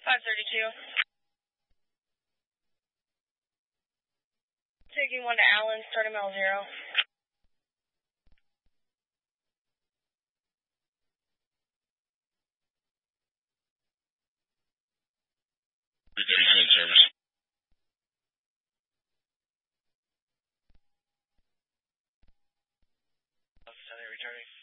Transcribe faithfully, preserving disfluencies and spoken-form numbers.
five thirty-two. Taking one to Allen, starting L zero. Good service. Returning.